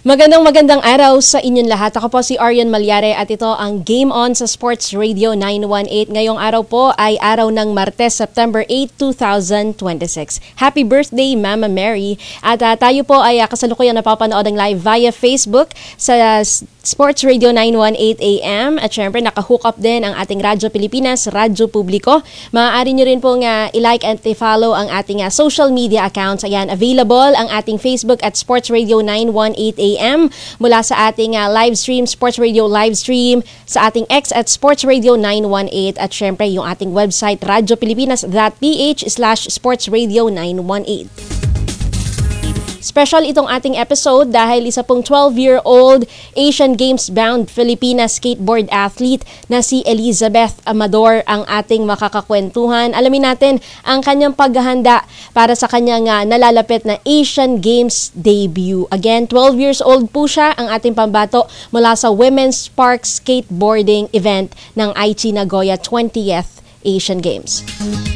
Magandang araw sa inyong lahat. Ako po si Arian Malyare at ito ang Game On sa Sports Radio 918. Ngayong araw po ay araw ng Martes, September 8, 2026. Happy birthday, Mama Mary. At tayo po ay kasalukuyang napapanood ng live via Facebook sa Sports Radio 918 AM at syempre naka-hook up din ang ating Radyo Pilipinas, Radyo Publiko. Maaari nyo rin pong i-like and i-follow ang ating social media accounts. Ayan, available ang ating Facebook at Sports Radio 918 AM mula sa ating live stream, Sports Radio live stream, sa ating X at Sports Radio 918 at syempre yung ating website radiopilipinas.ph/sportsradio 918. Special itong ating episode dahil isa pong 12-year-old Asian Games-bound Filipina skateboard athlete na si Elizabeth Amador ang ating makakakwentuhan. Alamin natin ang kanyang paghahanda para sa kanyang nalalapit na Asian Games debut. Again, 12 years old po siya, ang ating pambato mula sa Women's Park Skateboarding event ng Aichi Nagoya 20th Asian Games.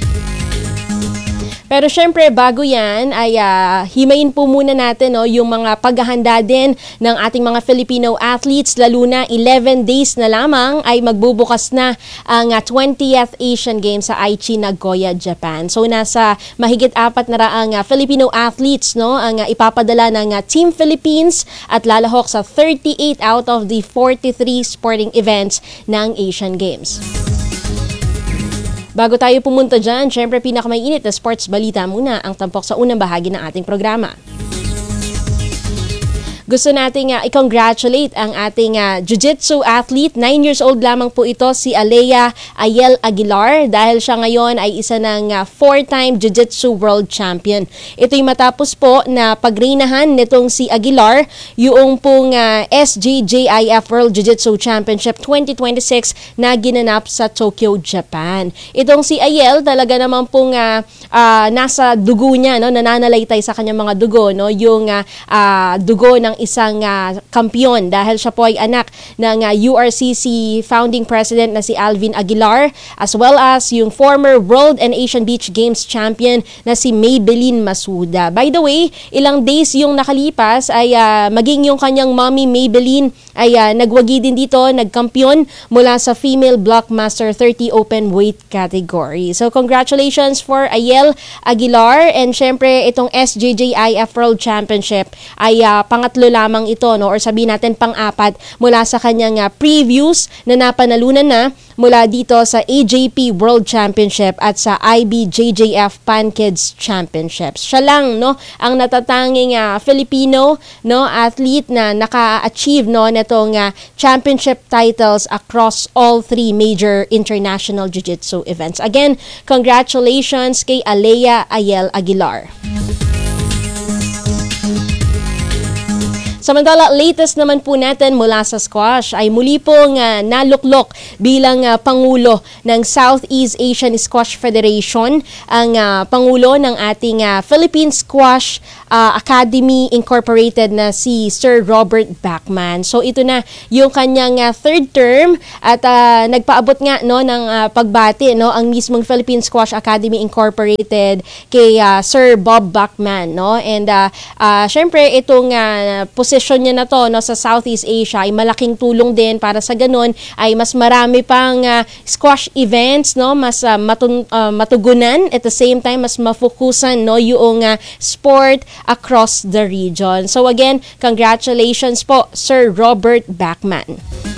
Pero syempre, bago yan, ay himayin po muna natin yung mga paghahanda din ng ating mga Filipino athletes. Lalo na 11 days na lamang ay magbubukas na ang 20th Asian Games sa Aichi, Nagoya, Japan. So nasa mahigit 4 na raang Filipino athletes ang ipapadala ng Team Philippines at lalahok sa 38 out of the 43 sporting events ng Asian Games. Bago tayo pumunta dyan, syempre pinakamainit na sports balita muna ang tampok sa unang bahagi ng ating programa. Gusto nating i-congratulate ang ating jiu-jitsu athlete. 9 years old lamang po ito, si Alea Ayel Aguilar, dahil siya ngayon ay isa ng 4-time jiu-jitsu world champion. Ito'y matapos po na pagreinahan nitong si Aguilar yung pong SJJIF World Jiu-Jitsu Championship 2026 na ginanap sa Tokyo, Japan. Itong si Ayel talaga naman pong nasa dugo niya, nananalaytay sa kanyang mga dugo, yung dugo ng isang kampiyon dahil siya po ay anak ng URCC founding president na si Alvin Aguilar, as well as yung former World and Asian Beach Games champion na si Maybelline Masuda. By the way, ilang days yung nakalipas ay maging yung kanyang mommy Maybelline ay nagwagi din dito, nagkampiyon mula sa female blockmaster 30 open weight category. So congratulations for Ayel Aguilar, and syempre itong SJJIF World Championship ay pangatlo lamang ito, or sabihin natin pang-apat mula sa kanyang previous na napanalunan na mula dito sa AJP World Championship at sa IBJJF Pan Kids Championships. Siya lang ang natatanging Filipino athlete na naka-achieve netong championship titles across all 3 major international jiu-jitsu events. Again, congratulations kay Alea Ayel Aguilar. Samantala, latest naman po natin mula sa squash ay muli pong naluklok bilang Pangulo ng Southeast Asian Squash Federation ang Pangulo ng ating Philippine Squash Academy Incorporated na si Sir Robert Bachman. So ito na yung kanyang third term at nagpaabot nga ng pagbati ang mismong Philippine Squash Academy Incorporated kay Sir Bob Bachman. And syempre itong posisyon niya na to sa Southeast Asia ay malaking tulong din para sa ganun ay mas marami pang squash events, mas matugunan, at the same time mas mafokusan yung sport across the region. So again, congratulations po Sir Robert Bachman.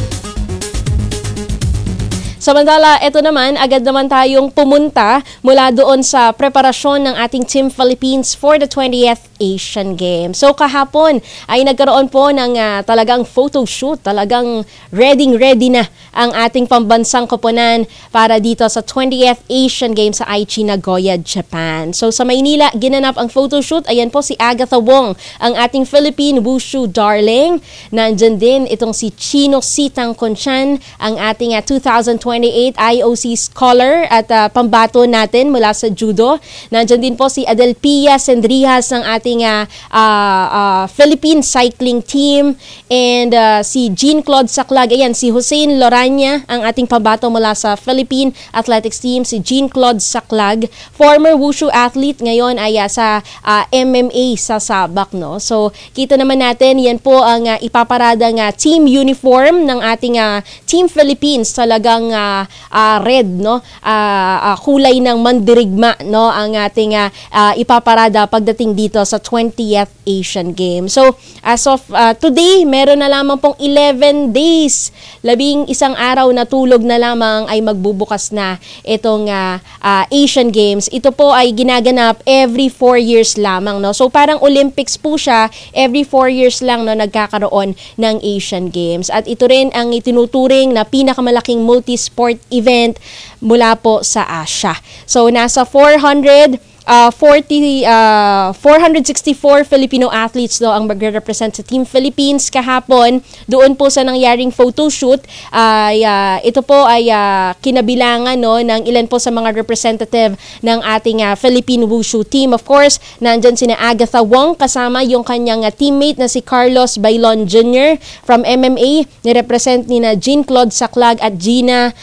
Samantala, ito naman, agad naman tayong pumunta mula doon sa preparasyon ng ating Team Philippines for the 20th Asian Games. So kahapon ay nagkaroon po ng talagang photo shoot, talagang ready na ang ating pambansang koponan para dito sa 20th Asian Games sa Aichi, Nagoya, Japan. So sa Maynila, ginanap ang photo shoot. Ayan po si Agatha Wong, ang ating Philippine Wushu darling. Nandyan din itong si Chino Sitang Conchan, ang ating 2028 IOC scholar at pambato natin mula sa judo. Nandyan din po si Adelpia Sendrijas ng ating ating Philippine cycling team, and si Jean-Claude Saclag, ayan, si Hussein Loranya ang ating pambato mula sa Philippine Athletics team, si Jean-Claude Saclag, former wushu athlete, ngayon ay sa MMA sa Sabak, no? So kita naman natin, yan po ang ipaparadang team uniform ng ating Team Philippines, talagang red, no? Kulay ng mandirigma, no, ang ating ipaparada pagdating dito sa 20th Asian Games. So as of today, meron na lamang pong 11 days, 11 araw na tulog na lamang ay magbubukas na itong Asian Games. Ito po ay ginaganap every 4 years lamang, no? So parang Olympics po siya, every 4 years lang, no, nagkakaroon ng Asian Games. At ito rin ang itinuturing na pinakamalaking multi-sport event mula po sa Asia. So nasa 464 Filipino athletes daw ang magre-represent sa Team Philippines kahapon. Doon po sa nangyaring photoshoot, ito po ay kinabilangan, no, ng ilan po sa mga representative ng ating Philippine Wushu team. Of course, nandyan sina Agatha Wong kasama yung kanyang teammate na si Carlos Bailon Jr. from MMA. Nirepresent ni na Jean-Claude Saclag at Gina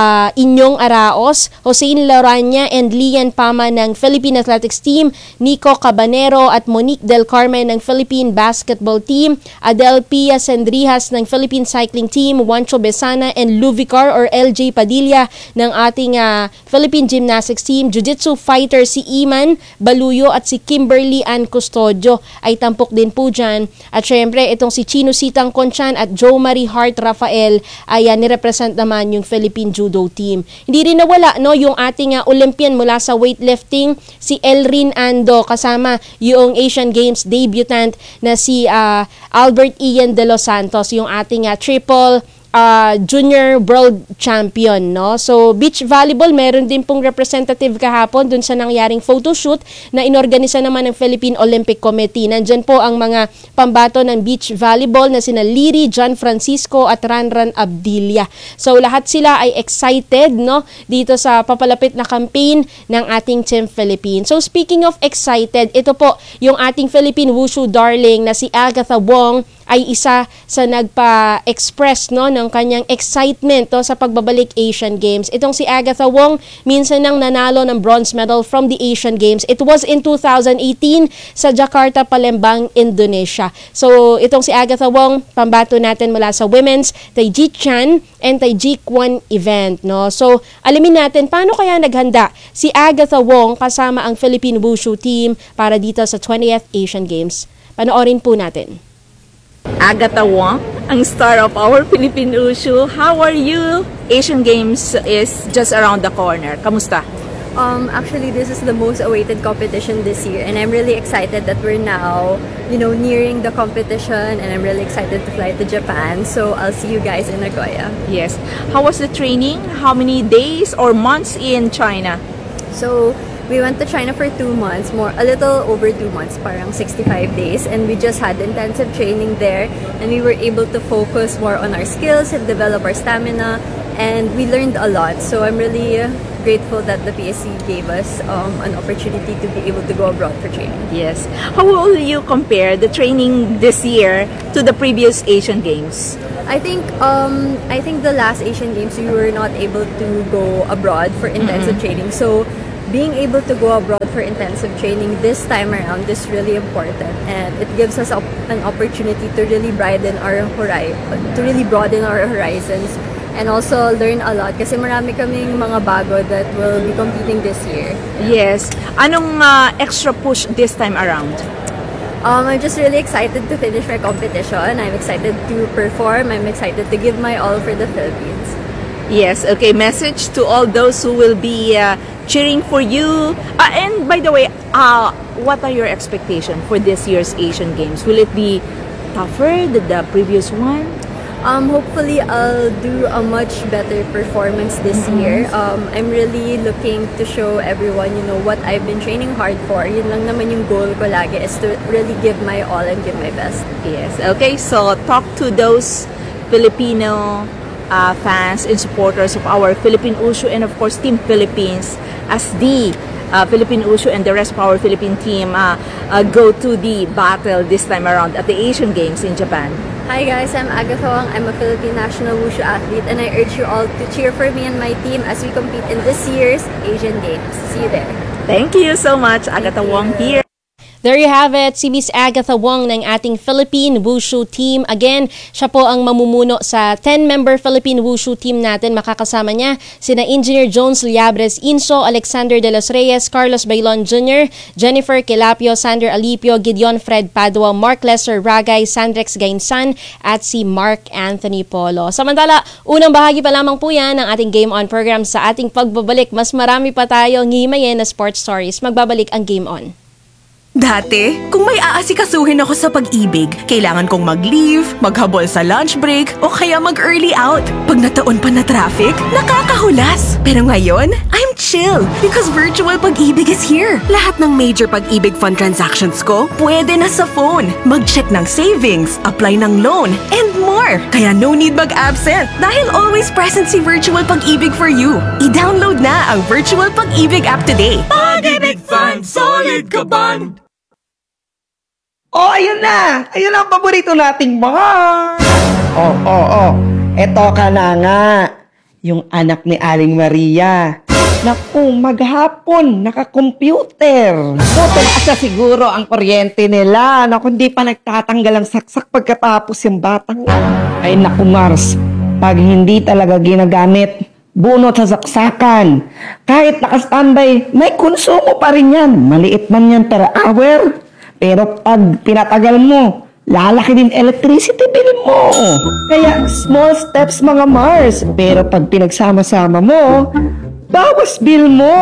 Inyong Araos, Hossein Loranya and Lian Pama ng Philippine Athletics team, Nico Cabanero at Monique Del Carmen ng Philippine Basketball team, Adel Pia Sendrijas ng Philippine Cycling team, Juancho Besana and Luvicar or LJ Padilla ng ating Philippine Gymnastics team, Jiu-Jitsu fighter si Iman Baluyo at si Kimberly Ann Custodio ay tampok din po dyan. At syempre, itong si Chino Sitang Conchan at Joe Marie Hart Rafael ay nirepresent naman yung Philippine Judo team. Hindi rin nawala, no, yung ating Olympian mula sa weightlifting, si Elrin Ando, kasama yung Asian Games debutant na si Albert Ian de los Santos, yung ating triple junior world champion, no? So beach volleyball, meron din pong representative kahapon dun sa nangyaring photoshoot na inorganisa naman ng Philippine Olympic Committee. Nandyan po ang mga pambato ng beach volleyball na sina Liri, John Francisco at Ranran Abdilia. So lahat sila ay excited, no, dito sa papalapit na campaign ng ating Team Philippines. So speaking of excited, ito po yung ating Philippine Wushu darling na si Agatha Wong ay isa sa nagpa-express, no, ng kanyang excitement, no, sa pagbabalik Asian Games. Itong si Agatha Wong, minsan nang nanalo ng bronze medal from the Asian Games. It was in 2018 sa Jakarta, Palembang, Indonesia. So itong si Agatha Wong, pambato natin mula sa women's Taiji Chan and Taiji Kwan event, no. So alamin natin paano kaya naghanda si Agatha Wong kasama ang Philippine Wushu team para dito sa 20th Asian Games. Panoorin po natin. Agatha Wong, ang star of our Philippine Wushu. How are you? Asian Games is just around the corner. Kamusta? Actually, this is the most awaited competition this year, and I'm really excited that we're now, nearing the competition, and I'm really excited to fly to Japan. So I'll see you guys in Nagoya. Yes. How was the training? How many days or months in China? So we went to China for 2 months, a little over 2 months, parang 65 days, and we just had intensive training there, and we were able to focus more on our skills and develop our stamina, and we learned a lot. So I'm really grateful that the PSC gave us an opportunity to be able to go abroad for training. Yes. How will you compare the training this year to the previous Asian Games? I think the last Asian Games we were not able to go abroad for intensive training. So being able to go abroad for intensive training this time around is really important, and it gives us an opportunity to really broaden our horizons and also learn a lot kasi marami kaming mga bago that will be competing this year. Yes. Anong extra push this time around? I'm just really excited to finish my competition. I'm excited to perform. I'm excited to give my all for the Philippines. Yes, okay. Message to all those who will be cheering for you. And by the way, what are your expectations for this year's Asian Games? Will it be tougher than the previous one? Hopefully, I'll do a much better performance this year. I'm really looking to show everyone, what I've been training hard for. Yun lang naman yung goal ko lagi, is to really give my all and give my best. Yes, okay. So, talk to those Filipino fans and supporters of our Philippine Wushu and of course Team Philippines as the Philippine Wushu and the rest of our Philippine team go to the battle this time around at the Asian Games in Japan? Hi guys, I'm Agatha Wong. I'm a Philippine national wushu athlete and I urge you all to cheer for me and my team as we compete in this year's Asian Games. See you there. Thank you so much, Agatha Wong here. There you have it, si Miss Agatha Wong ng ating Philippine Wushu team. Again, siya po ang mamumuno sa 10-member Philippine Wushu team natin. Makakasama niya sina Engineer Jones Liabres Inso, Alexander de los Reyes, Carlos Bailon Jr., Jennifer Kilapio, Sander Alipio, Gideon Fred Padua, Mark Lesser Ragay, Sandrex Gainsan, at si Mark Anthony Polo. Samantala, unang bahagi pa lamang po yan ng ating Game On program. Sa ating pagbabalik, mas marami pa tayong himayin na sports stories. Magbabalik ang Game On. Dati, kung may aasikasuhin ako sa pag-ibig, kailangan kong mag-leave, maghabol sa lunch break, o kaya mag-early out. Pag nataon pa na traffic, nakakahulas. Pero ngayon, I'm chill because virtual pag-ibig is here. Lahat ng major pag-ibig fund transactions ko, pwede na sa phone. Mag-check ng savings, apply ng loan, and more. Kaya no need mag-absent dahil always present si Virtual Pag-ibig for you. I-download na ang Virtual Pag-ibig app today. Pag-ibig Fund, solid ka band! Oh, ayun na! Ayun ang paborito nating bar! Oh. Eto ka na nga. Yung anak ni Aling Maria. Naku, maghapon, naka-computer. Tumaas siguro ang kuryente nila. Naku, hindi pa nagtatanggal ang saksak pagkatapos yung batang. Ay naku, Mars. Pag hindi talaga ginagamit, bunot sa saksakan. Kahit naka-standby, may konsumo pa rin yan. Maliit man yan per hour. Pero pag pinatagal mo, lalaki din electricity bill mo. Kaya small steps mga Mars. Pero pag pinagsama-sama mo, bawas bill mo.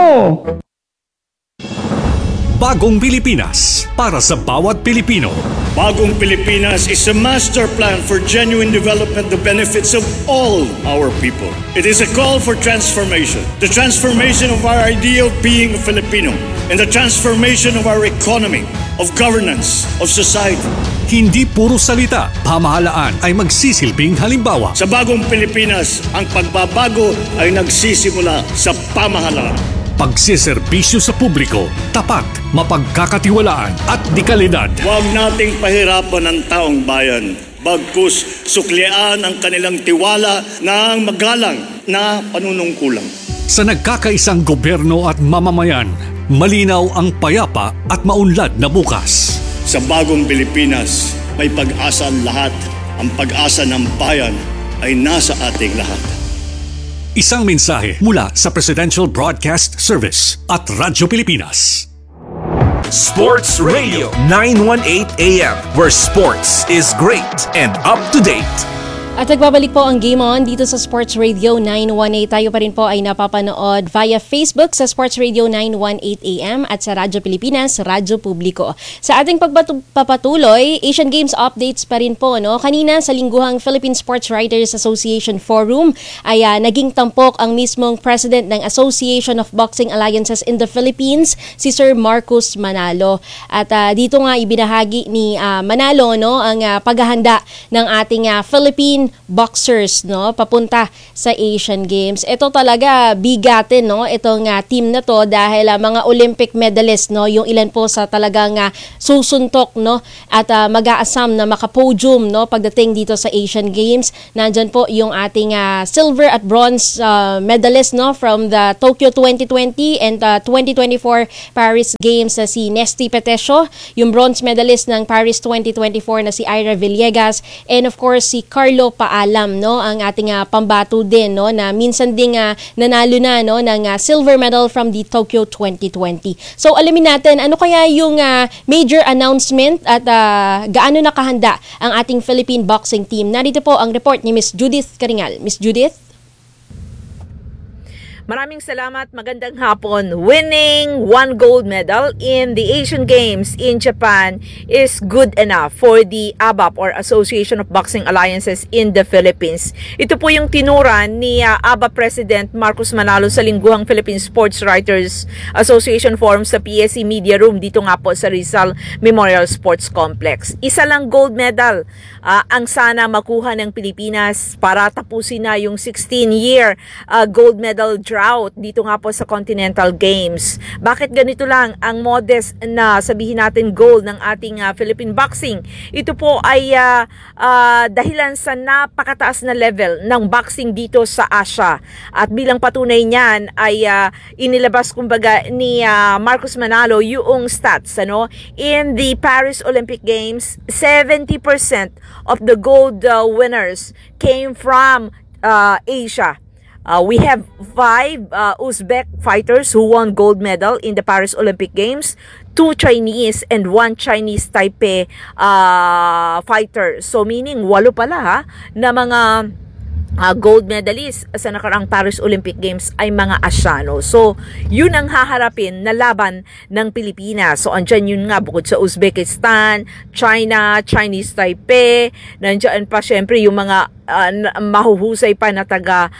Bagong Pilipinas para sa bawat Pilipino. Bagong Pilipinas is a master plan for genuine development that benefits of all our people. It is a call for transformation. The transformation of our idea of being a Filipino and the transformation of our economy, of governance, of society. Hindi puro salita, pamahalaan ay magsisilbing halimbawa. Sa Bagong Pilipinas, ang pagbabago ay nagsisimula sa pamahalaan. Pagsiservisyo sa publiko, tapat, mapagkakatiwalaan at dekalidad. Huwag nating pahirapan ang taong bayan. Bagkus, suklian ang kanilang tiwala ng magalang na panunungkulan. Sa nagkakaisang gobyerno at mamamayan, malinaw ang payapa at maunlad na bukas. Sa Bagong Pilipinas, may pag-asa ang lahat. Ang pag-asa ng bayan ay nasa ating lahat. Isang mensahe mula sa Presidential Broadcast Service at Radyo Pilipinas. Sports Radio 918 AM, where sports is great and up to date. At nagbabalik po ang Game On dito sa Sports Radio 918. Tayo pa rin po ay napapanood via Facebook sa Sports Radio 918 AM at sa Radyo Pilipinas, Radyo Publiko. Sa ating pagpapatuloy, Asian Games updates pa rin po. No? Kanina sa lingguhang Philippine Sports Writers Association Forum ay naging tampok ang mismong President ng Association of Boxing Alliances in the Philippines, si Sir Marcus Manalo. At dito nga ibinahagi ni Manalo ang paghahanda ng ating Philippine boxers papunta sa Asian Games. Ito talaga bigatin itong team na to dahil mga Olympic medalists yung ilan po sa talagang susuntok at mag-aasam na makapodium pagdating dito sa Asian Games. Nandyan po yung ating silver at bronze medalist from the Tokyo 2020 and 2024 Paris Games na si Nesty Petesio, yung bronze medalist ng Paris 2024 na si Ira Villegas, and of course si Carlo Paalam ang ating pambato din na minsan ding nanalo na ng silver medal from the Tokyo 2020. So alamin natin ano kaya yung major announcement at gaano nakahanda ang ating Philippine boxing team. Narito po ang report ni Miss Judith Karingal. Miss Judith? Maraming salamat, magandang hapon. Winning 1 gold medal in the Asian Games in Japan is good enough for the ABAP or Association of Boxing Alliances in the Philippines. Ito po yung tinuran ni ABAP President Marcus Manalo sa lingguhang Philippine Sports Writers Association Forum sa PSC Media Room dito nga po sa Rizal Memorial Sports Complex. Isa lang gold medal ang sana makuha ng Pilipinas para tapusin na yung 16-year gold medal drought drought dito nga po sa Continental Games. Bakit ganito lang ang modest na sabihin natin goal ng ating Philippine boxing? Ito po ay dahilan sa napakataas na level ng boxing dito sa Asia. At bilang patunay niyan ay inilabas kumbaga ni Marcos Manalo yung stats, ano? In the Paris Olympic Games, 70% of the gold winners came from Asia. We have 5 Uzbek fighters who won gold medal in the Paris Olympic Games, 2 Chinese and 1 Chinese Taipei fighter. So meaning 8 pala na mga gold medalists sa nakaraang Paris Olympic Games ay mga Asyano. So, yun ang haharapin na laban ng Pilipinas. So, andyan yun nga, bukod sa Uzbekistan, China, Chinese Taipei, nandiyan pa syempre yung mga mahuhusay pa na taga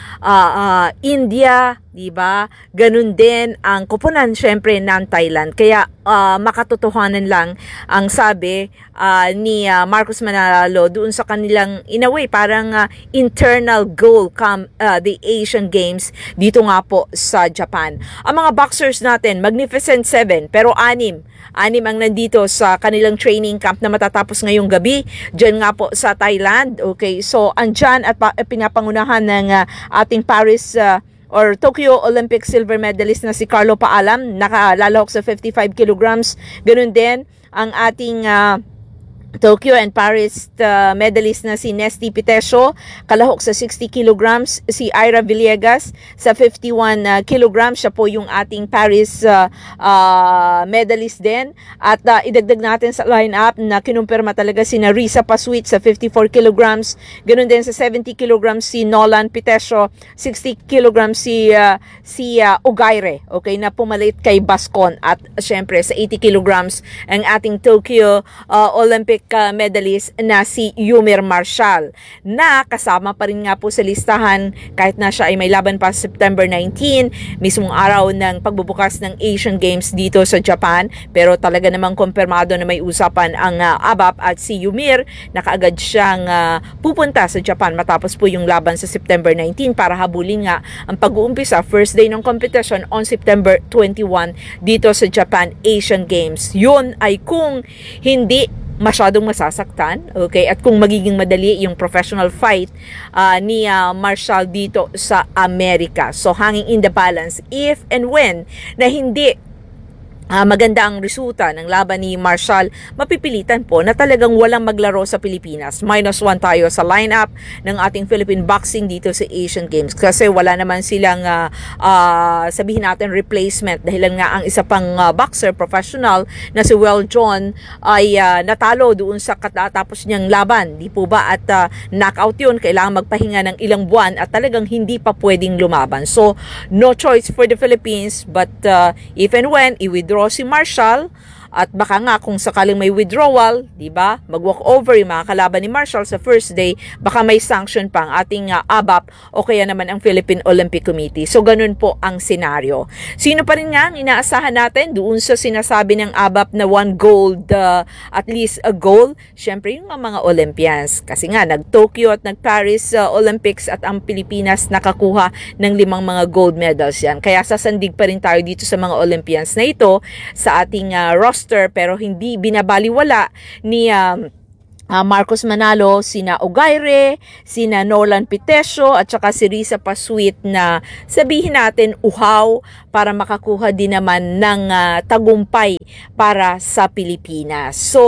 India, di ba? Ganun din ang koponan syempre ng Thailand. Kaya makatotohanan lang ang sabi ni Marcos Manalo doon sa kanilang in a way parang internal goal come the Asian Games dito nga po sa Japan. Ang mga boxers natin, Magnificent 7, pero 6 ang nandito sa kanilang training camp na matatapos ngayong gabi dyan nga po sa Thailand. Okay, so andyan at pinapangunahan ng ating Paris or Tokyo Olympic silver medalist na si Carlo Paalam, nakalalahok sa 55 kilograms. Ganun din ang ating Tokyo and Paris medalist na si Nesty Pitesio, kalahok sa 60 kilograms. Si Ira Villegas sa 51 kilograms. Siya po yung ating Paris medalist din. At idagdag natin sa lineup na kinumpirma talaga si Risa Pasuit sa 54 kilograms. Ganun din sa 70 kilograms si Nolan Pitesio, 60 kilograms si Ugaire, okay, na pumalit kay Bascon. At syempre sa 80 kilograms ang ating Tokyo Olympic medalist na si Yumir Marshall, na kasama pa rin nga po sa listahan kahit na siya ay may laban pa September 19, mismong araw ng pagbubukas ng Asian Games dito sa Japan. Pero talaga namang kumpirmado na may usapan ang ABAP at si Yumir na kaagad siyang pupunta sa Japan matapos po yung laban sa September 19 para habulin nga ang pag-uumpisa first day ng competition on September 21 dito sa Japan Asian Games. Yun ay kung hindi masyadong masasaktan, okay, at kung magiging madali yung professional fight ni Marshall dito sa Amerika. So hanging in the balance if and when na hindi maganda ang resulta ng laban ni Marshall, mapipilitan po na talagang walang maglaro sa Pilipinas. -1 tayo sa lineup ng ating Philippine boxing dito sa Asian Games kasi wala naman silang sabihin natin replacement, dahilan nga ang isa pang boxer professional na si Will John ay natalo doon sa katatapos niyang laban, di po ba, at knockout yun, kailangan magpahinga ng ilang buwan at talagang hindi pa pwedeng lumaban. So no choice for the Philippines but if and when i-withdraw si Marshall, at baka nga kung sakaling may withdrawal, di ba, mag-walk over yung mga kalaban ni Marshall sa first day, baka may sanction pa ang ating ABAP o kaya naman ang Philippine Olympic Committee. So ganun po ang senaryo. Sino pa rin nga ang inaasahan natin doon sa sinasabi ng ABAP na 1 gold, at least a goal? Syempre yung mga Olympians. Kasi nga nag-Tokyo at nag-Paris Olympics at ang Pilipinas nakakuha ng 5 mga gold medals yan. Kaya sasandig pa rin tayo dito sa mga Olympians na ito sa ating roster, pero hindi binabaliwala ni Marcos Manalo sina Ugaire, sina Nolan Pitesio at saka si Risa Pasuit na sabihin natin uhaw para makakuha din naman ng tagumpay para sa Pilipinas. So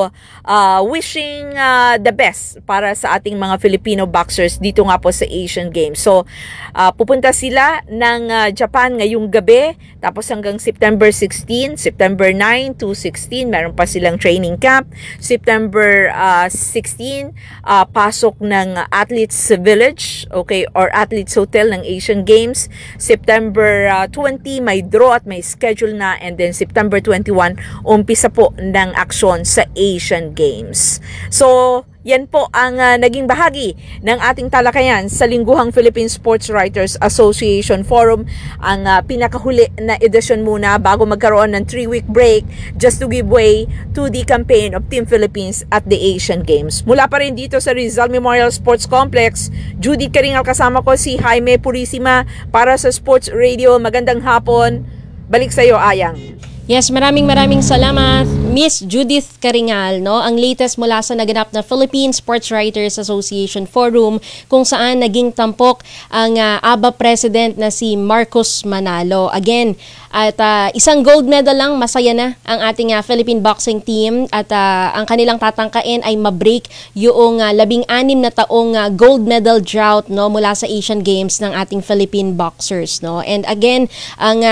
wishing the best para sa ating mga Filipino boxers dito nga po sa Asian Games. So pupunta sila ng Japan ngayong gabi, tapos hanggang September 16, September 9 to 16 meron pa silang training camp. September 16 pasok ng Athletes Village, okay, or Athletes Hotel ng Asian Games. September 20 may draw at may schedule na, and then September 21 umpisa po ng aksyon sa Asian Games. So Yan po ang naging bahagi ng ating talakayan sa Lingguhang Philippine Sports Writers Association Forum. Ang pinakahuli na edisyon muna bago magkaroon ng 3-week break just to give way to the campaign of Team Philippines at the Asian Games. Mula pa rin dito sa Rizal Memorial Sports Complex, Judy Karingal, kasama ko si Jaime Purisima para sa Sports Radio. Magandang hapon. Balik sa iyo, Ayang. Yes, maraming salamat, Miss Judith Karingal, no? Ang latest mula sa naganap na Philippine Sports Writers Association Forum kung saan naging tampok ang ABA president na si Marcos Manalo. Again, at isang gold medal lang, masaya na ang ating Philippine boxing team at ang kanilang tatangkain ay mabreak yung 16 na taong gold medal drought, no, mula sa Asian Games ng ating Philippine boxers, no. And again, ang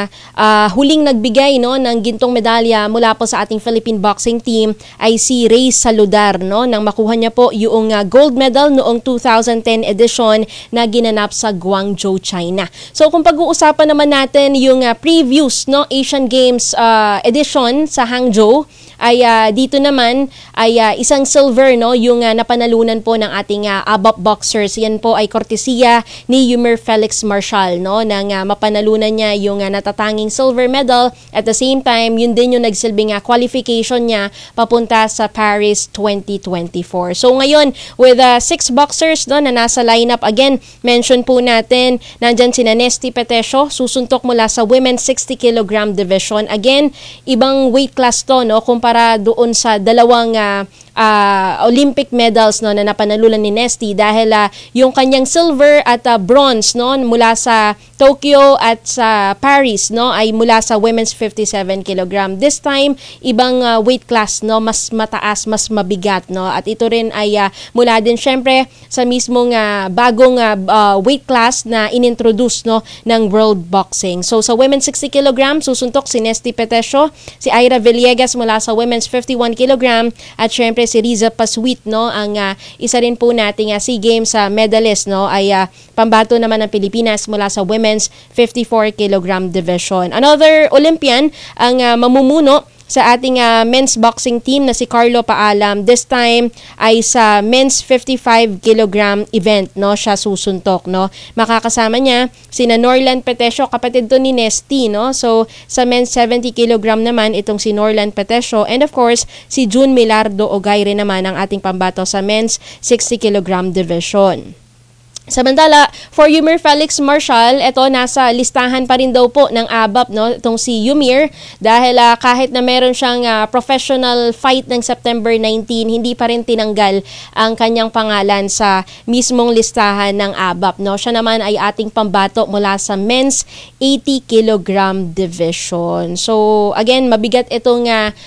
huling nagbigay, no, ng gintong medalya mula po sa ating Philippine boxing team ay si Ray Saludar, no, nang makuha niya po yung gold medal noong 2010 edition na ginanap sa Guangzhou, China. So kung pag-uusapan naman natin yung previews, no, Asian Games edition sa Hangzhou, ay dito naman ay isang silver, no, yung napanalunan po ng ating ABAP boxers. Yan po ay kortesiya ni Yumir Felix Marshall, no, nang mapanalunan niya yung natatanging silver medal. At the same time, yun din yung nagsilbing qualification niya papunta sa Paris 2024. So ngayon, with 6 boxers, no, na nasa lineup, again, mention po natin, nandyan si Nesty Petesio, susuntok mula sa women's 60 kg division. Again, ibang weight class to, no, kumpara doon sa dalawang Olympic medals, no, na napanalunan ni Nesty, dahil yung kanyang silver at bronze, no, mula sa Tokyo at sa Paris, no, ay mula sa women's 57 kg. This time, ibang weight class, no, mas mataas, mas mabigat, no, at ito rin ay mula din syempre sa mismong bagong weight class na inintroduce, no, ng World Boxing. So sa women's 60 kg, susuntok si Nesty Petesio, si Ira Villegas mula sa women's 51 kg, at syempre si Riza Paswit, no, ang isa rin po nating SEA Games medalist, no, ay pambato naman ng Pilipinas mula sa women's 54 kg division. Another Olympian ang mamumuno sa ating men's boxing team na si Carlo Paalam. This time ay sa men's 55 kg event, no, siya susuntok, no. Makakasama niya sina Norland Petesio, kapatid to ni Nesty, no. So sa men's 70 kg naman itong si Norland Petesio, and of course si June Milardo Ogayre naman ang ating pambato sa men's 60 kg division. Samantala, for Yumir Felix Marshall, ito nasa listahan pa rin daw po ng ABAP, no, itong si Yumir, dahil kahit na meron siyang professional fight ng September 19, hindi pa rin tinanggal ang kanyang pangalan sa mismong listahan ng ABAP, no. Siya naman ay ating pambato mula sa men's 80 kg division. So again, mabigat itong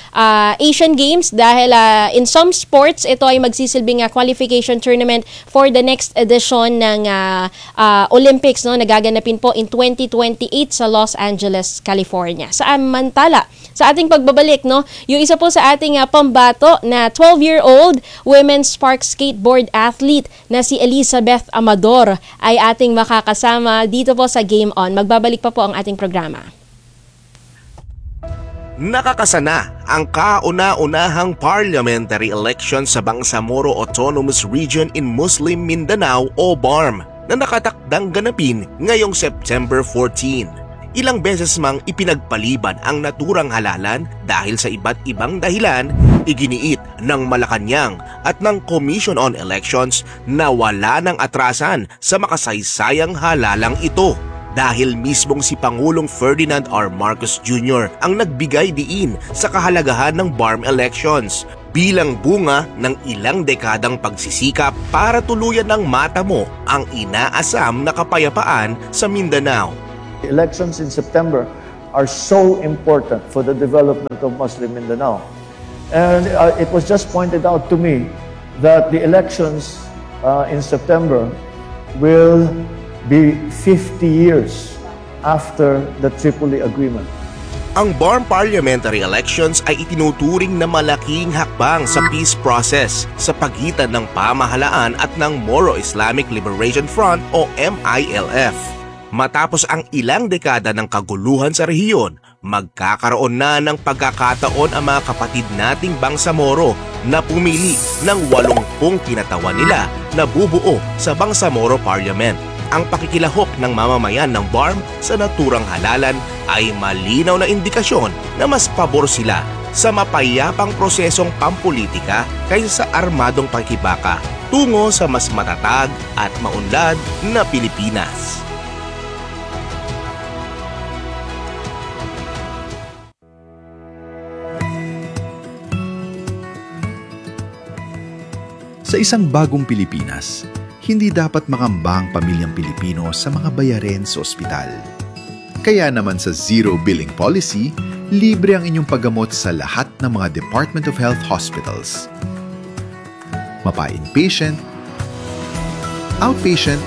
Asian Games dahil in some sports ito ay magsisilbing qualification tournament for the next edition ng Olympics, no, nagaganapin po in 2028 sa Los Angeles, California. Samantala, sa ating pagbabalik, no, yung isa po sa ating pambato na 12-year-old women's spark skateboard athlete na si Elizabeth Amador ay ating makakasama dito po sa Game On. Magbabalik pa po ang ating programa. Nakakasana ang kauna-unahang parliamentary election sa Bangsamoro Autonomous Region in Muslim Mindanao o BARM na nakatakdang ganapin ngayong September 14. Ilang beses mang ipinagpaliban ang naturang halalan dahil sa iba't ibang dahilan, iginiit ng Malacanang at ng Commission on Elections na wala ng atrasan sa makasaysayang halalang ito. Dahil mismong si Pangulong Ferdinand R. Marcos Jr. ang nagbigay diin sa kahalagahan ng BARM elections bilang bunga ng ilang dekadang pagsisikap para tuluyan ng matamo ang inaasam na kapayapaan sa Mindanao. The elections in September are so important for the development of Muslim Mindanao. And it was just pointed out to me that the elections in September will be 50 years after the Tripoli Agreement. Ang BARM parliamentary elections ay itinuturing na malaking hakbang sa peace process sa pagitan ng pamahalaan at ng Moro Islamic Liberation Front o MILF. Matapos ang ilang dekada ng kaguluhan sa rehiyon, magkakaroon na ng pagkakataon ang mga kapatid nating Bangsamoro na pumili ng 80 grupong kinatawan nila na bubuo sa Bangsamoro Parliament. Ang pakikilahok ng mamamayan ng BARM sa naturang halalan ay malinaw na indikasyon na mas pabor sila sa mapayapang prosesong pampolitika kaysa sa armadong pakikibaka tungo sa mas matatag at maunlad na Pilipinas. Sa isang bagong Pilipinas, hindi dapat makamba ang pamilyang Pilipino sa mga bayarin sa ospital. Kaya naman sa Zero Billing Policy, libre ang inyong paggamot sa lahat ng mga Department of Health hospitals. Mapa-inpatient, outpatient,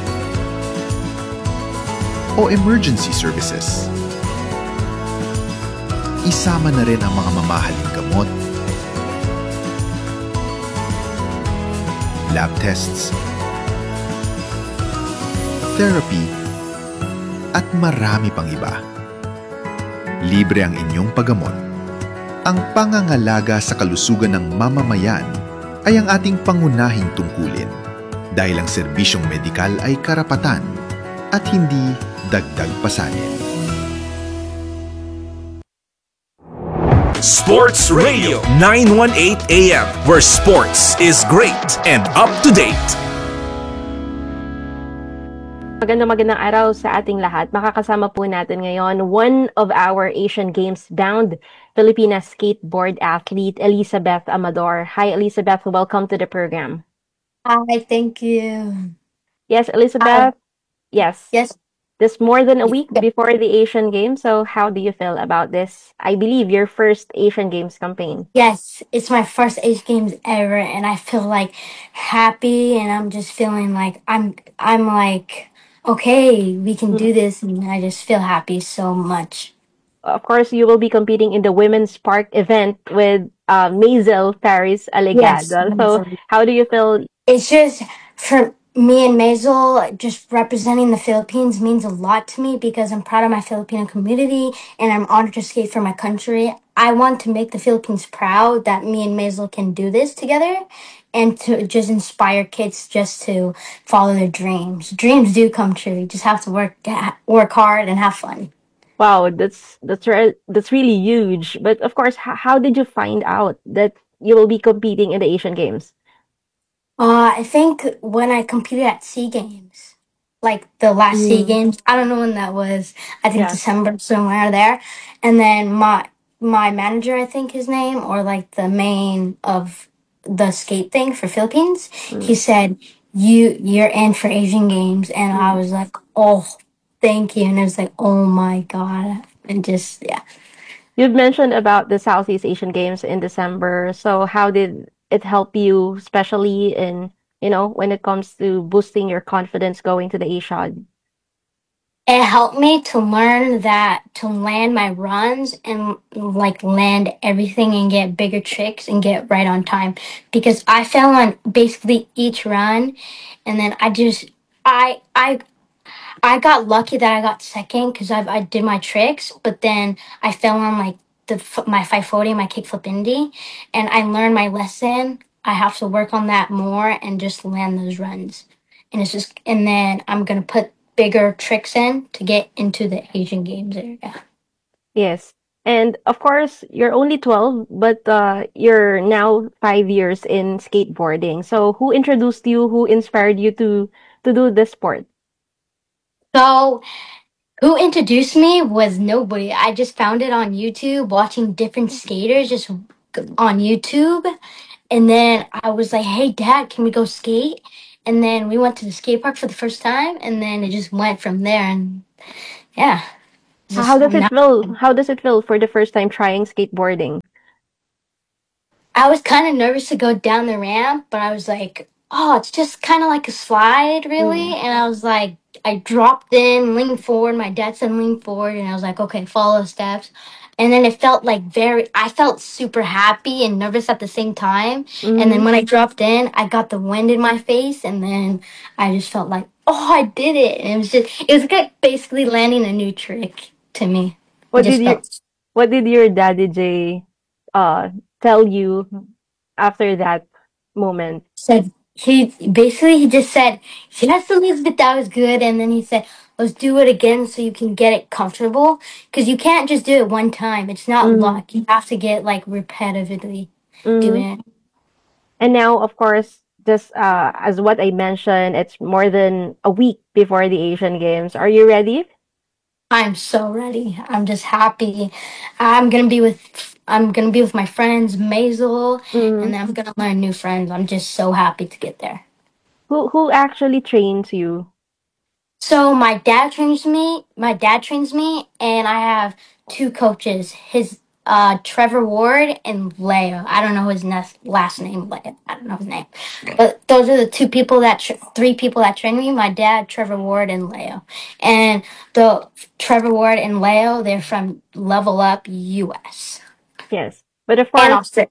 o emergency services. Isama na rin ang mga mamahaling gamot, lab tests, therapy, at marami pang iba. Libre ang inyong paggamot. Ang pangangalaga sa kalusugan ng mamamayan ay ang ating pangunahing tungkulin dahil ang serbisyong medikal ay karapatan at hindi dagdag pasanin. Sports Radio 918 AM, where sports is great and up to date. Magandang araw sa ating lahat. Makakasama po natin ngayon one of our Asian Games bound Filipina skateboard athlete, Elizabeth Amador. Hi, Elizabeth. Welcome to the program. Hi, thank you. Yes, Elizabeth. Yes. Yes. This more than a week before the Asian Games. So how do you feel about this? I believe your first Asian Games campaign. Yes, it's my first Asian Games ever, and I feel like happy, and I'm just feeling like I'm like, okay, we can do this, and I just feel happy so much. Of course, you will be competing in the Women's Park event with Maisel Paris Yes. Alegado. So how do you feel? It's just for me and Maisel, just representing the Philippines means a lot to me because I'm proud of my Filipino community and I'm honored to skate for my country. I want to make the Philippines proud that me and Maisel can do this together and to just inspire kids just to follow their dreams. Dreams do come true. You just have to work hard and have fun. Wow, that's really huge. But of course, how did you find out that you will be competing in the Asian Games? I think when I competed at SEA Games, like the last SEA Games, I don't know when that was. I think Yeah. December somewhere there. And then my manager, I think his name, or like the main of the skate thing for Philippines, he said you're in for Asian Games, and I was like, oh, thank you, and it was like, oh my god, and just yeah. You've mentioned about the Southeast Asian Games in December. So how did it help you, especially in, when it comes to boosting your confidence going to the Asian? It helped me to learn that to land my runs and like land everything and get bigger tricks and get right on time because I fell on basically each run and then I got lucky that I got second because I did my tricks, but then I fell on like my 540, my kickflip indie, and I learned my lesson. I have to work on that more and just land those runs. And then I'm gonna put bigger tricks in to get into the Asian Games area. Yes. And of course, you're only 12, but you're now 5 years in skateboarding. So who introduced you? Who inspired you to do this sport? So who introduced me was nobody. I just found it on YouTube, watching different skaters just on YouTube. And then I was like, hey, Dad, can we go skate? And then we went to the skate park for the first time. And then it just went from there. And yeah. How does it feel? How does it feel for the first time trying skateboarding? I was kind of nervous to go down the ramp, but I was like, oh, it's just kind of like a slide, really. And I was like, I dropped in, leaned forward. My dad said lean forward, and I was like, okay, follow the steps. And then it felt like I felt super happy and nervous at the same time. And then when I dropped in, I got the wind in my face, and then I just felt like, oh, I did it. And it was like basically landing a new trick to me. What did your daddy Jay tell you after that moment? Said he just said, "Yes, Elizabeth, that was good," and then he said, "Let's do it again so you can get it comfortable, because you can't just do it one time. It's not Mm-hmm. luck. You have to get like repetitively Mm-hmm. doing it." And now, of course, just as what I mentioned, it's more than a week before the Asian Games. Are you ready? I'm so ready. I'm just happy. I'm gonna be with my friends, Maisel, and Mm-hmm. then I'm gonna learn new friends. I'm just so happy to get there. Who actually trains you? So my dad trains me, and I have two coaches. His Trevor Ward and Leo. I don't know his last name. Leo. I don't know his name, but those are the three people that train me. My dad, Trevor Ward, and Leo. And the Trevor Ward and Leo, they're from Level Up US Yes. But of and course, Australia.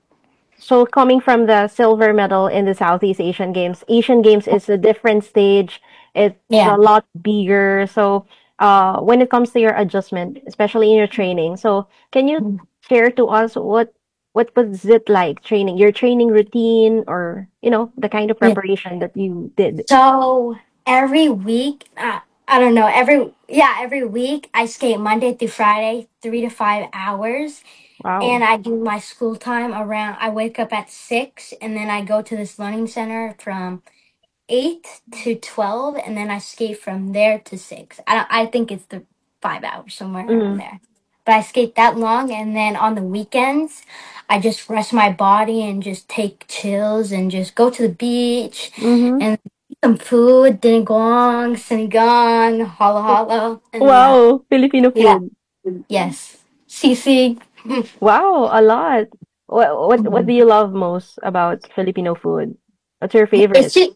so coming from the silver medal in the Southeast Asian Games is a different stage. It's Yeah. a lot bigger. So, when it comes to your adjustment, especially in your training, so can you share to us what was it like training, your training routine, or the kind of Yeah. preparation that you did? So every week, I don't know, every week I skate Monday through Friday, 3 to 5 hours, Wow. and I do my school time around. I wake up at 6, and then I go to this learning center from 8 to 12, and then I skate from there to 6. I think it's the 5 hours somewhere around Mm-hmm. there. But I skate that long, and then on the weekends, I just rest my body and just take chills and just go to the beach Mm-hmm. and eat some food, dinigong, sinigang, halo halo, and yeah, Wow, Filipino yeah, food. yes, sisig. Wow, a lot. What do you love most about Filipino food? What's your It's favorite? just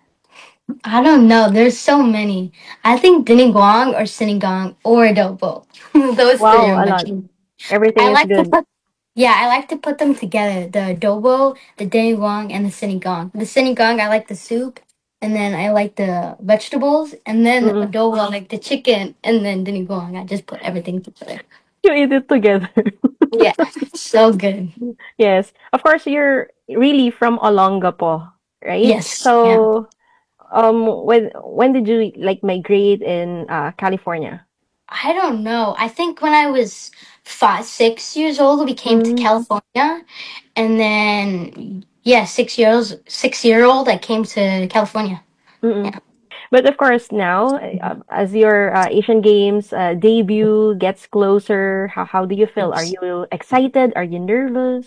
I don't know. There's so many. I think Dinigong or Sinigang or adobo. Those three Wow, are a my lot. favorite. Everything I is like to good. put Yeah, I like to put them together. The adobo, the Dinigong, and the Sinigang. The Sinigang, I like the soup, and then I like the vegetables, and then Mm-mm. adobo, I like the chicken, and then Dinigong, I just put everything together. You eat it together. Yeah, so good. Yes. Of course, you're really from Olongapo, right? Yes, yeah. So, when did you like migrate in California? I don't know. I think when I was 6 years old, we came to Mm, California, and then yeah, 6 year old, I came to California. mm-mm. Yeah. But of course, now as your Asian Games debut gets closer, how do you feel? Are you excited? Are you nervous?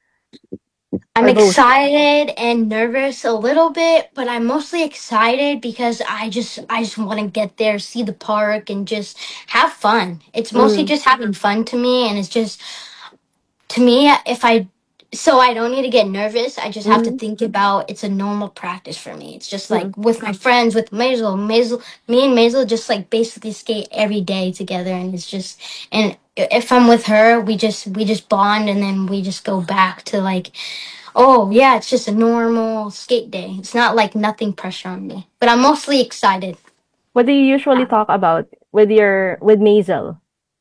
I'm Or both? excited and nervous a little bit, but I'm mostly excited because I just want to get there, see the park, and just have fun. It's mostly Mm, just having fun to me, and it's just to me, if I so I don't need to get nervous. I just have to mm, think about it's a normal practice for me. It's just mm. like with my friends, with Maisel, me and Maisel just like basically skate every day together, and it's just and if I'm with her, we just bond, and then we just go back to like, oh yeah, it's just a normal skate day. It's not like nothing pressure on me, but I'm mostly excited. What do you usually talk about with Maisel?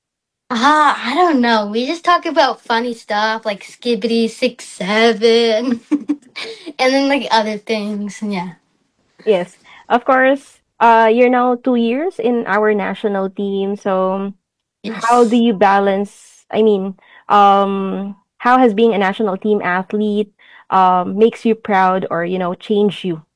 I don't know. We just talk about funny stuff like Skibbity 6 7, and then like other things. Yeah. Yes, of course. You're now 2 years in our national team. So, how do Yes. you balance? I mean, how has being a national team athlete makes you proud or change you?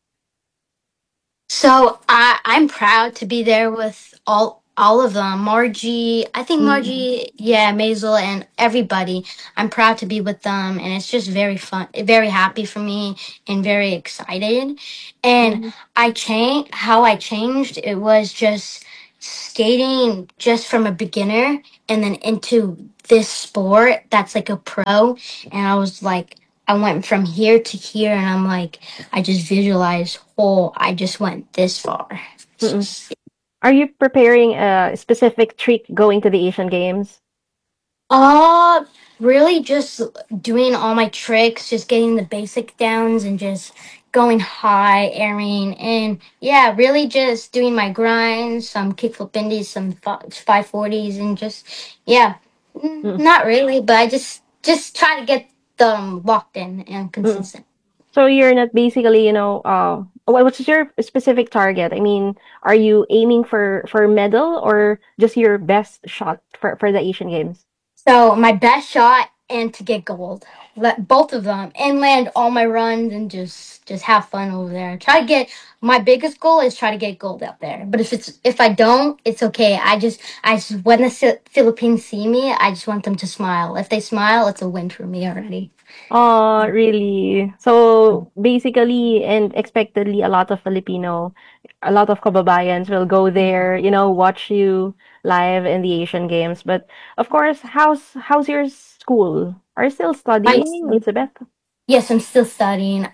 So I'm proud to be there with all of them. Margie, I think Mm-hmm. Margie, yeah, Maisel and everybody. I'm proud to be with them, and it's just very fun, very happy for me, and very excited. And Mm-hmm. how I changed. It was just skating just from a beginner and then into this sport that's like a pro, and I was like, I went from here to here, and I'm like, I just visualize, oh, I just went this far. It's Mm-mm. just, Are you preparing a specific trick going to the Asian Games? uh, really just doing all my tricks, just getting the basic downs and just going high, airing, and yeah, really just doing my grinds, some kickflip indies, some 540s, and just, yeah, Mm-mm. not really, but I just try to get them locked in and Mm-mm. consistent. So you're not basically, what's your specific target? I mean, are you aiming for medal or just your best shot for the Asian Games? So my best shot and to get gold, both of them, and land all my runs and just have fun over there. Try to get my biggest goal is try to get gold out there. But if I don't, it's okay. I just when the Philippines see me, I just want them to smile. If they smile, it's a win for me already. Oh, really? So basically and expectedly, a lot of kababayans will go there, watch you live in the Asian Games. But of course, how's your school? Are you still My studying, Elizabeth? Yes, I'm still studying.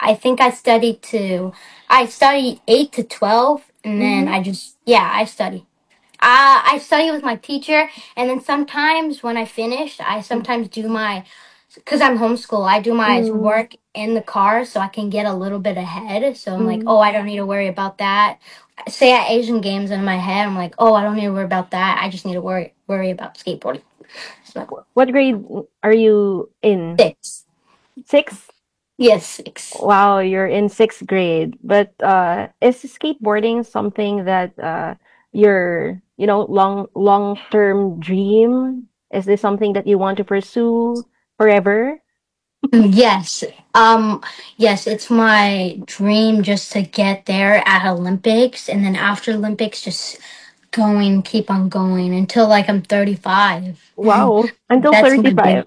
I study 8 to 12, and then Mm-hmm. I study. I study with my teacher, and then sometimes when I finish, I sometimes do because I'm homeschool, I do my Mm-hmm. work in the car so I can get a little bit ahead. So I'm like, Mm-hmm. oh, I don't need to worry about that. Say at Asian Games in my head, I'm like, oh, I don't need to worry about that. I just need to worry about skateboarding. So What grade are you in? 6. Six? Yes, 6. Wow, you're in sixth grade. But is skateboarding something that your long term dream? Is this something that you want to pursue forever? Yes. Yes, it's my dream just to get there at Olympics and then after Olympics just keep on going until like I'm 35. Wow, until That's my big 35.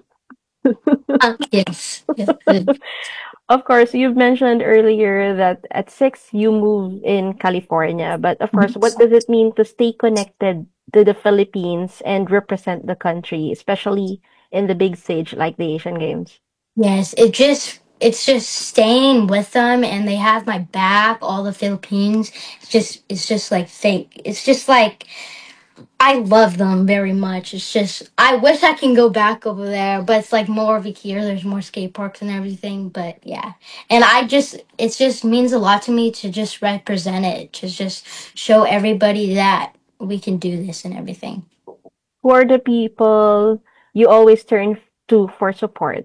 yes. Yes. Of course, you've mentioned earlier that at six you moved in California, but of course, what does it mean to stay connected to the Philippines and represent the country, especially in the big stage like the Asian Games? Yes, it's just staying with them and they have my back, all the Philippines. It's just like fake. It's just like I love them very much. It's just I wish I can go back over there, but it's like more over here. There's more skate parks and everything. But yeah, and it just means a lot to me to just represent it, to just show everybody that we can do this and everything. Who are the people you always turn to for support?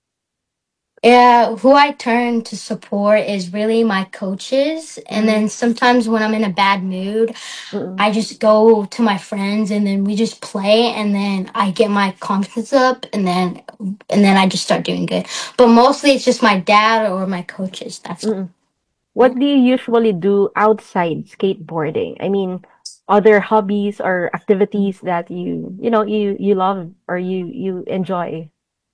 Yeah, who I turn to support is really my coaches, and Mm, then sometimes when I'm in a bad mood, mm, I just go to my friends and then we just play and then I get my confidence up and then I just start doing good. But mostly it's just my dad or my coaches. That's mm. What do you usually do outside skateboarding? I mean, other hobbies or activities that you love or you enjoy?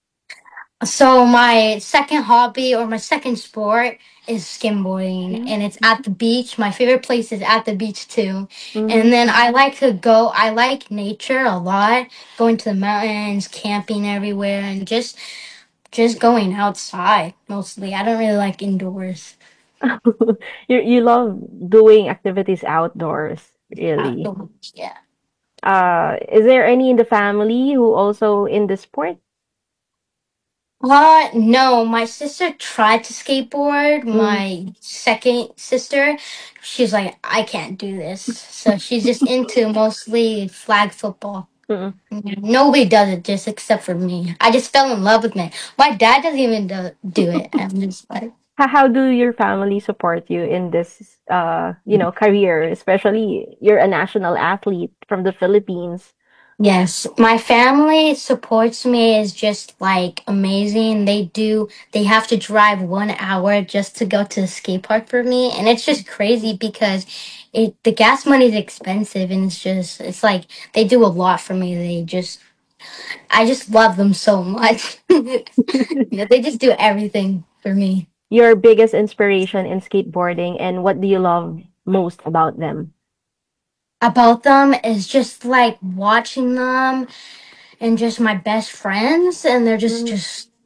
so my second hobby or my second sport is skimboarding Mm, and it's at the beach. My favorite place is at the beach too. And mhm. then I like nature a lot, going to the mountains, camping everywhere and just going outside mostly. I don't really like indoors. You love doing activities outdoors, really. Outdoors, yeah. Is there any in the family who also in the sport? No, my sister tried to skateboard. Mm. My second sister, she's like, I can't do this. So she's just into mostly flag football. Mm. Nobody does it just except for me. I just fell in love with it. My dad doesn't even do it. I'm just like, How do your family support you in this career, especially you're a national athlete from the Philippines? yes, my family supports me is just like amazing. They have to drive 1 hour just to go to the skate park for me. And it's just crazy because the gas money is expensive and it's like they do a lot for me. I just love them so much. They just do everything for me. Your biggest inspiration in skateboarding and what do you love most about them? About them is just like watching them and just my best friends and they're just Mm. just